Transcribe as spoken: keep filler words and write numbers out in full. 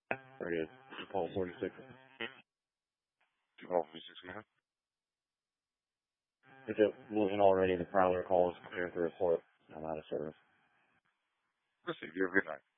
There it is. Paul forty-six. Paul forty-six, man. If it wasn't already, the prowler calls clear to report. I'm out of service. Listen, you have a good night.